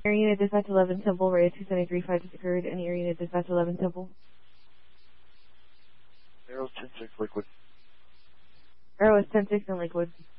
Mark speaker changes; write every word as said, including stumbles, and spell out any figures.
Speaker 1: Area unit dispatch eleven Temple, radio two seven three five just occurred. Any area unit dispatch eleven Temple.
Speaker 2: Arrows ten six liquid.
Speaker 1: Arrow is ten six and liquid.